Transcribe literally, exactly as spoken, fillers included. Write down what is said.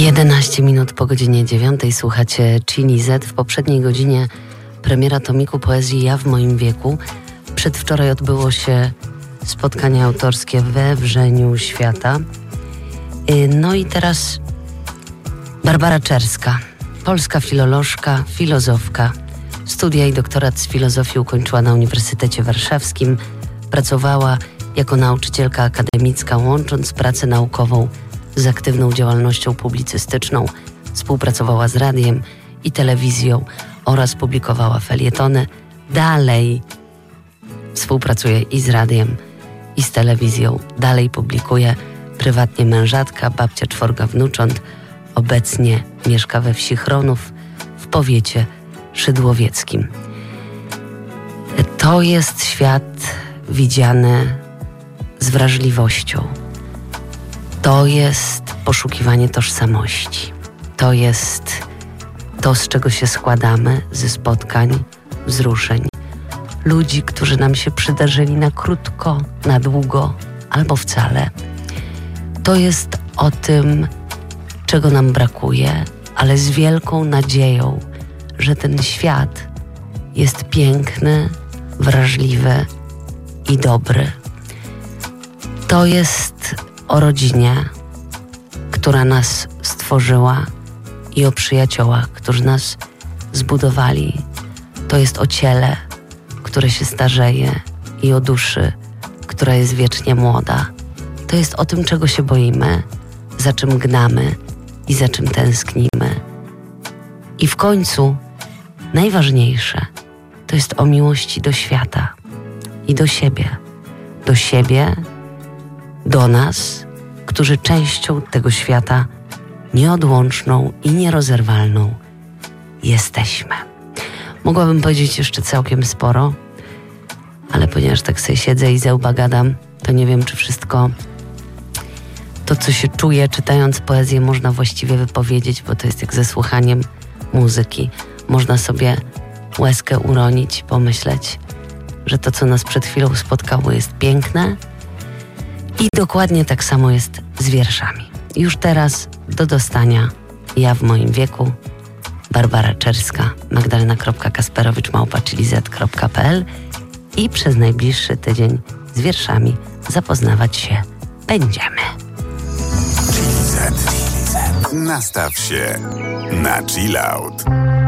jedenaście minut po godzinie dziewiątej słuchacie Chili Z. W poprzedniej godzinie premiera tomiku poezji Ja w moim wieku. Przedwczoraj odbyło się spotkanie autorskie we Wrzeniu Świata. No i teraz Barbara Czerska, polska filolożka, filozofka. Studia i doktorat z filozofii ukończyła na Uniwersytecie Warszawskim. Pracowała jako nauczycielka akademicka, łącząc pracę naukową z aktywną działalnością publicystyczną. Współpracowała z radiem i telewizją oraz publikowała felietony. Dalej współpracuje i z radiem, i z telewizją. Dalej publikuje prywatnie mężatka, babcia czworga wnucząt. Obecnie mieszka we wsi Chronów w powiecie szydłowieckim. To jest świat widziany z wrażliwością. To jest poszukiwanie tożsamości. To jest to, z czego się składamy, ze spotkań, wzruszeń. Ludzi, którzy nam się przydarzyli na krótko, na długo albo wcale. To jest o tym, czego nam brakuje, ale z wielką nadzieją, że ten świat jest piękny, wrażliwy i dobry. To jest o rodzinie, która nas stworzyła, i o przyjaciołach, którzy nas zbudowali. To jest o ciele, które się starzeje, i o duszy, która jest wiecznie młoda. To jest o tym, czego się boimy, za czym gnamy i za czym tęsknimy. I w końcu najważniejsze to jest o miłości do świata i do siebie. Do siebie, do nas, którzy częścią tego świata nieodłączną i nierozerwalną jesteśmy. Mogłabym powiedzieć jeszcze całkiem sporo, ale ponieważ tak sobie siedzę i ze łba gadam, to nie wiem, czy wszystko to, co się czuje, czytając poezję, można właściwie wypowiedzieć, bo to jest jak ze słuchaniem muzyki. Można sobie łezkę uronić, pomyśleć, że to, co nas przed chwilą spotkało, jest piękne, i dokładnie tak samo jest z wierszami. Już teraz do dostania Ja w moim wieku, Barbara Czerska, magdalena kropka kasperowicz małpa chili z kropka p l, i przez najbliższy tydzień z wierszami zapoznawać się będziemy. Chili Z. Nastaw się na chill out.